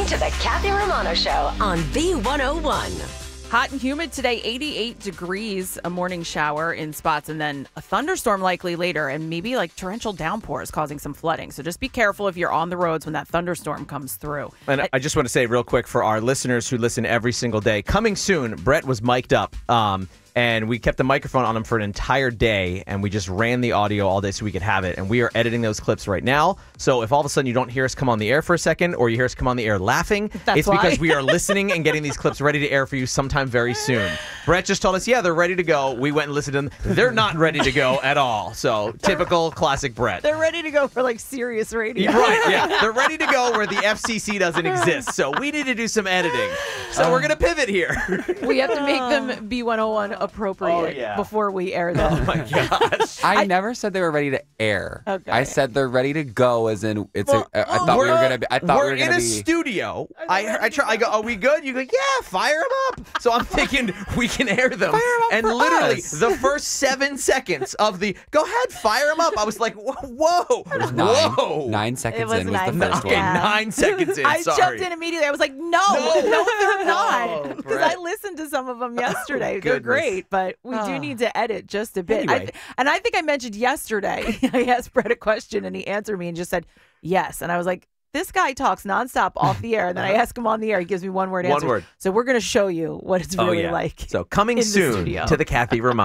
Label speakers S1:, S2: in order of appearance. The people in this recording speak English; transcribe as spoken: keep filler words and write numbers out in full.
S1: listening to the Kathy Romano Show on B one oh one.
S2: Hot and humid today, eighty-eight degrees, a morning shower in spots, and then a thunderstorm likely later, and maybe like torrential downpours causing some flooding. So just be careful if you're on the roads when that thunderstorm comes through.
S3: And I, I just want to say real quick for our listeners who listen every single day, coming soon, Brett was mic'd up. Um, And we kept the microphone on him for an entire day, and we just ran the audio all day so we could have it. And we are editing those clips right now. So if all of a sudden you don't hear us come on the air for a second, or you hear us come on the air laughing,
S2: That's
S3: it's
S2: why.
S3: because we are listening and getting these clips ready to air for you sometime very soon. Brett just told us, yeah, they're ready to go. We went and listened to them. They're not ready to go at all. So typical classic Brett.
S2: They're ready to go for like serious radio.
S3: Right, yeah. They're ready to go where the F C C doesn't exist. So we need to do some editing. So we're going to pivot here.
S2: We have to make them B one oh one appropriate
S3: Oh, yeah.
S2: before we air them.
S3: Oh, my gosh.
S4: I,
S2: I-
S4: never said they were ready to air.
S2: Okay.
S4: I said they're ready to go, as in it's.
S3: Well,
S4: a, I thought we were gonna be. I thought
S3: we're
S4: we were
S3: in
S4: gonna
S3: a
S4: be.
S3: studio. I I try. I go. Are we good? You go. Yeah. Fire them up. So I'm thinking we can air them.
S4: Fire 'em up
S3: and
S4: for
S3: literally
S4: us.
S3: the first seven seconds of the go ahead, fire them up. I was like, whoa, whoa,
S4: Nine,
S3: whoa.
S4: nine seconds
S2: It was
S4: in was
S2: nine
S4: the first
S2: seconds.
S4: one.
S2: Yeah.
S3: Nine seconds in.
S2: I
S3: Sorry.
S2: jumped in immediately. I was like, no,
S3: No.
S2: no, they're not.
S3: Oh,
S2: Because
S3: Brett.
S2: I listened to some of them yesterday. They're
S3: goodness.
S2: great, but we do
S4: Ah.
S2: need to edit just a bit. I
S3: Anyway.
S2: th- and I think I mentioned yesterday, I asked Brett a question and he answered me and just said, yes. And I was like, this guy talks nonstop off the air. And then I ask him on the air. He gives me one word
S3: One
S2: answer.
S3: word.
S2: So we're going to show you what it's
S3: Oh,
S2: really
S3: yeah.
S2: like.
S3: So coming
S2: in the
S3: soon
S2: studio.
S3: to the Kathy Romano